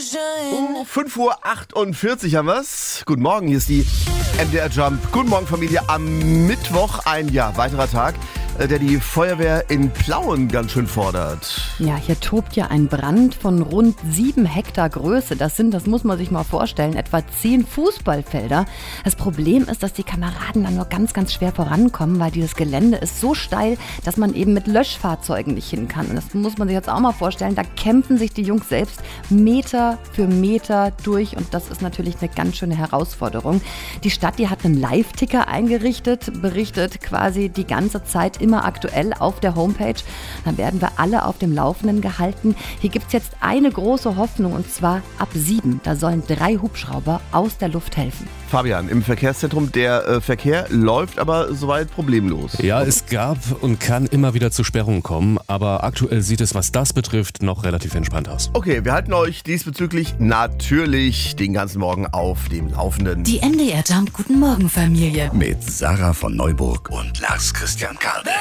5:48 Uhr haben wir's. Guten Morgen, hier ist die MDR Jump. Guten Morgen, Familie. Am Mittwoch ein weiterer Tag, der die Feuerwehr in Plauen ganz schön fordert. Ja, hier tobt ja ein Brand von rund 7 Hektar Größe. Das muss man sich mal vorstellen, etwa 10 Fußballfelder. Das Problem ist, dass die Kameraden dann nur ganz, ganz schwer vorankommen, weil dieses Gelände ist so steil, dass man eben mit Löschfahrzeugen nicht hin kann. Und das muss man sich jetzt auch mal vorstellen. Da kämpfen sich die Jungs selbst Meter für Meter durch und das ist natürlich eine ganz schöne Herausforderung. Die Stadt, die hat einen Live-Ticker eingerichtet, berichtet quasi die ganze Zeit immer aktuell auf der Homepage. Dann werden wir alle auf dem Laufenden gehalten. Hier gibt es jetzt eine große Hoffnung und zwar ab 7. Da sollen 3 Hubschrauber aus der Luft helfen. Fabian, im Verkehrszentrum, der Verkehr läuft aber soweit problemlos. Ja, es gab und kann immer wieder zu Sperrungen kommen, aber aktuell sieht es, was das betrifft, noch relativ entspannt aus. Okay, wir halten euch diesbezüglich natürlich den ganzen Morgen auf dem Laufenden. Die MDR Jump Guten Morgen Familie. Mit Sarah von Neuburg und Lars Christian Kade.